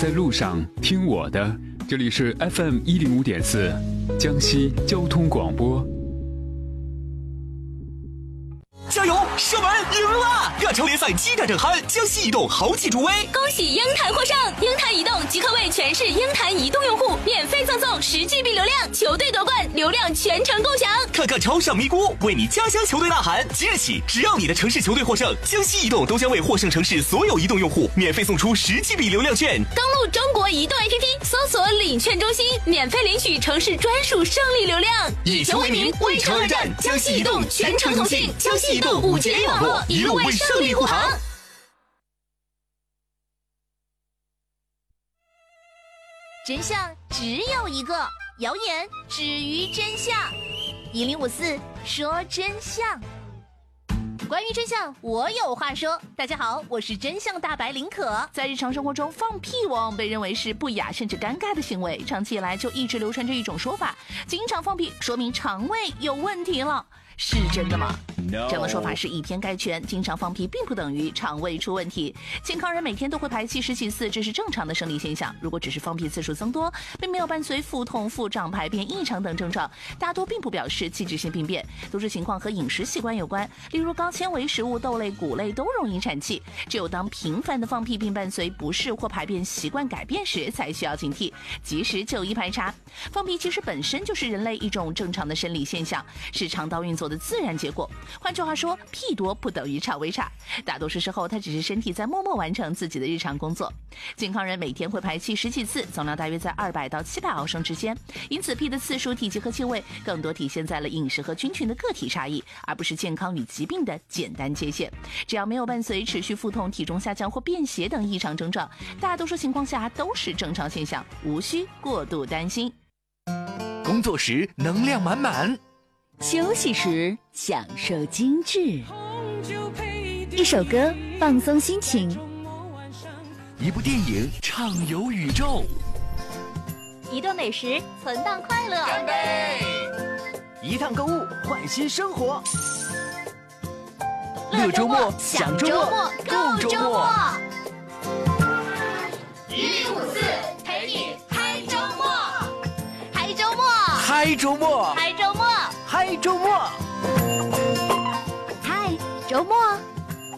在路上听我的，这里是 FM105.4 江西交通广播。 加油！射门赢了！亚超联赛激战正酣，江西移动豪气助威！ 恭喜鹰潭获胜！鹰潭移动即刻为全市鹰潭移动用户免费赠送10GB 流量，球队夺冠，流量全程共享。 看看超上咪咕，为你家乡球队呐喊！即日起，只要你的城市球队获胜，江西移动都将为获胜城市所有移动用户免费送出10GB 流量券。 登录中国移动 APP， 搜索领券中心，免费领取城市专属胜利流量。 以球为名，为城而战，江西移动全程同信，江西移动5G 网络，一路为胜利护航。 真相只有一个，谣言止于真相。1054说真相。关于真相，我有话说。大家好，我是真相大白林可。在日常生活中，放屁往往被认为是不雅甚至尴尬的行为，长期以来就一直流传着一种说法：经常放屁说明肠胃有问题了。是真的吗？这样的说法是以偏概全，经常放屁并不等于肠胃出问题。健康人每天都会排气10几次，这是正常的生理现象。如果只是放屁次数增多，并没有伴随腹痛、腹胀、排便异常等症状，大多并不表示器质性病变，多数情况和饮食习惯有关。例如高纤维食物、豆类、谷类都容易产气，只有当频繁的放屁并伴随不适或排便习惯改变时，才需要警惕，及时就医排查。放屁其实本身就是人类一种正常的生理现象，是肠道运作的自然结果。换句话说，屁多不等于肠胃差，大多数时候它只是身体在默默完成自己的日常工作。健康人每天会排气10几次，总量大约在200到700毫升之间，因此屁的次数、体积和气味更多体现在了饮食和菌群的个体差异，而不是健康与疾病的简单界限。只要没有伴随持续腹痛、体重下降或便血等异常症状，大多数情况下都是正常现象，无需过度担心。 工作时能量满满， 休息时享受精致，一首歌放松心情， 一部电影畅游宇宙， 一顿美食存档快乐， 干杯！ 一趟购物换新生活， 乐周末，享周末，够周末。1054陪你嗨周末，嗨周末， 嗨周末， 嗨周末， 嗨周末， 嗨，周末。